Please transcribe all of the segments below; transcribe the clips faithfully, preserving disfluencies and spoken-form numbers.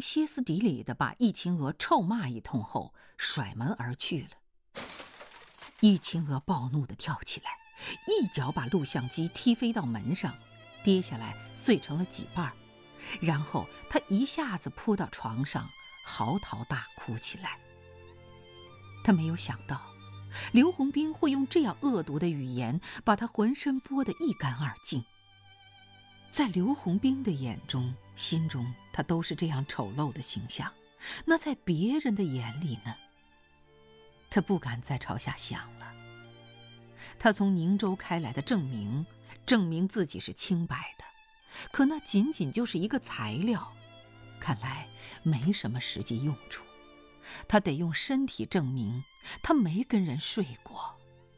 歇斯底里地把易秦娥臭骂一通后，甩门而去了。易秦娥暴怒地跳起来，一脚把录像机踢飞到门上，跌下来碎成了几瓣，然后他一下子扑到床上，嚎啕大哭起来。他没有想到刘洪兵会用这样恶毒的语言把他浑身剥得一干二净。在刘洪兵的眼中心中，他都是这样丑陋的形象，那在别人的眼里呢？他不敢再朝下想了。他从宁州开来的证明，证明自己是清白的，可那仅仅就是一个材料，看来没什么实际用处。他得用身体证明他没跟人睡过。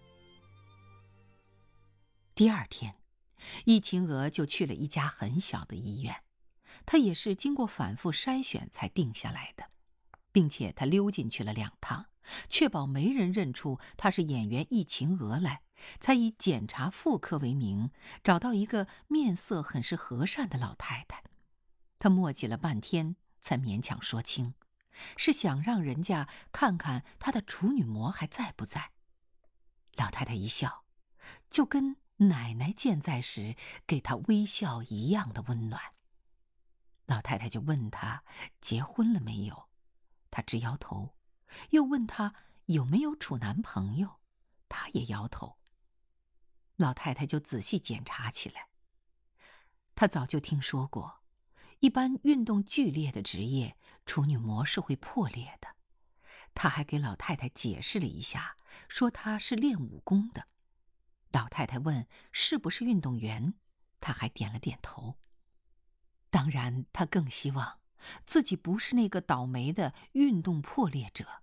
第二天，易秦娥就去了一家很小的医院，她也是经过反复筛选才定下来的，并且她溜进去了两趟，确保没人认出她是演员易秦娥来，才以检查妇科为名，找到一个面色很是和善的老太太。她磨叽了半天，才勉强说清，是想让人家看看她的处女膜还在不在。老太太一笑，就跟奶奶健在时给她微笑一样的温暖。老太太就问她结婚了没有，她直摇头，又问她有没有处男朋友，她也摇头。老太太就仔细检查起来。她早就听说过，一般运动剧烈的职业，处女膜是会破裂的。她还给老太太解释了一下，说她是练武功的。老太太问是不是运动员，她还点了点头。当然，她更希望自己不是那个倒霉的运动破裂者。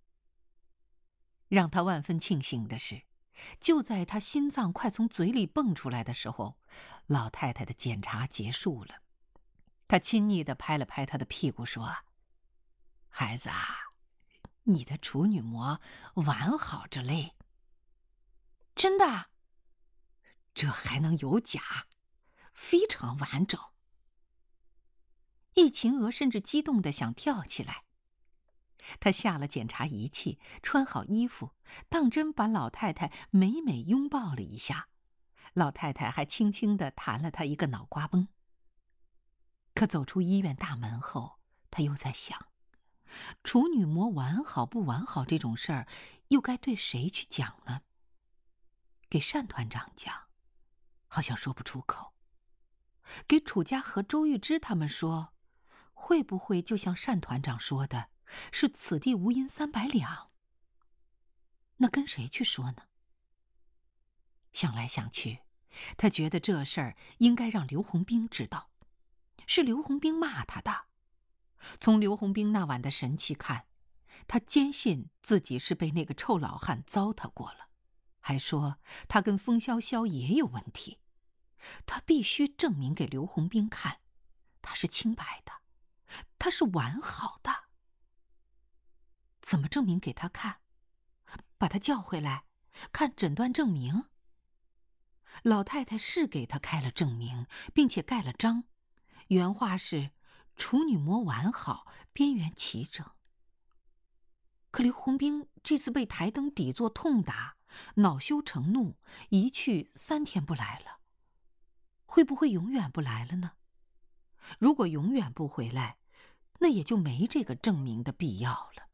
让她万分庆幸的是，就在她心脏快从嘴里蹦出来的时候，老太太的检查结束了。她亲昵地拍了拍她的屁股说：“孩子啊，你的处女膜完好着嘞。”真的？这还能有假？非常完整。易秦娥甚至激动地想跳起来。她下了检查仪器，穿好衣服，当真把老太太美美拥抱了一下。老太太还轻轻地弹了她一个脑瓜崩。可走出医院大门后，她又在想，处女膜完好不完好这种事儿，又该对谁去讲呢？给单团长讲，好像说不出口；给楚家和周玉芝他们说，会不会就像单团长说的，是此地无银三百两？那跟谁去说呢？想来想去，他觉得这事儿应该让刘洪兵知道，是刘洪兵骂他的。从刘洪兵那晚的神气看，他坚信自己是被那个臭老汉糟蹋过了，还说他跟风潇潇也有问题。他必须证明给刘洪兵看，他是清白的，他是完好的。怎么证明给他看？把他叫回来，看诊断证明。老太太是给他开了证明，并且盖了章，原话是处女膜完好，边缘齐整。可刘洪兵这次被台灯底座痛打，恼羞成怒，一去三天不来了。会不会永远不来了呢？如果永远不回来，那也就没这个证明的必要了。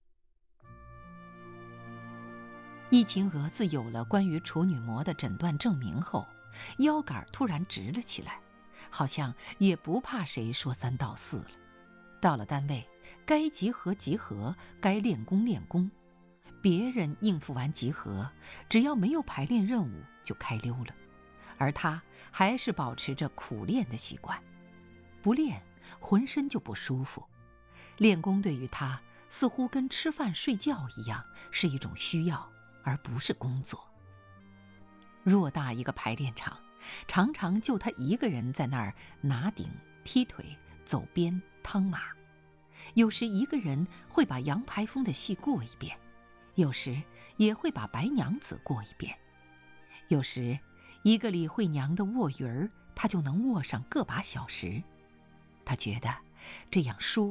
易秦娥自有了关于处女膜的诊断证明后，腰杆突然直了起来，好像也不怕谁说三道四了。到了单位，该集合集合，该练功练功。别人应付完集合，只要没有排练任务就开溜了，而他还是保持着苦练的习惯。不练，浑身就不舒服。练功对于他似乎跟吃饭睡觉一样，是一种需要，而不是工作。偌大一个排练场，常常就他一个人在那儿拿顶、踢腿、走边、趟马。有时一个人会把杨排风的戏过一遍，有时也会把白娘子过一遍。有时一个李慧娘的卧云儿，他就能卧上个把小时。他觉得这样舒